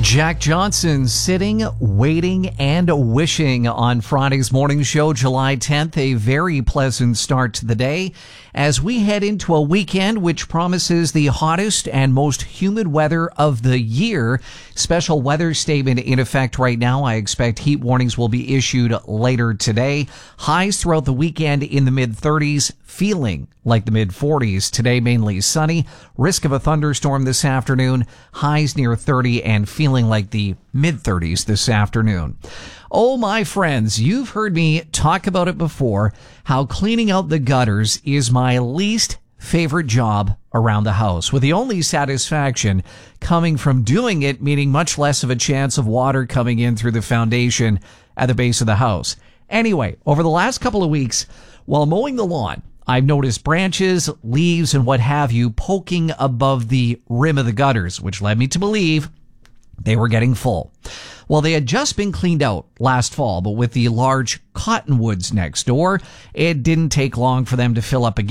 Jack Johnson sitting, waiting, and wishing on Friday's morning show, July 10th. A very pleasant start to the day as we head into a weekend which promises the hottest and most humid weather of the year. Special weather statement in effect right now. I expect heat warnings will be issued later today. Highs throughout the weekend in the mid-30s, feeling like the mid-40s. Today, mainly sunny. Risk of a thunderstorm this afternoon. Highs near 30 and feeling like the mid-30s this afternoon. Oh, my friends, you've heard me talk about it before, how cleaning out the gutters is my least favorite job around the house, with the only satisfaction coming from doing it, meaning much less of a chance of water coming in through the foundation at the base of the house. Anyway, over the last couple of weeks, while mowing the lawn, I've noticed branches, leaves, and what have you poking above the rim of the gutters, which led me to believe they were getting full. Well, they had just been cleaned out last fall, but with the large cottonwoods next door, it didn't take long for them to fill up again.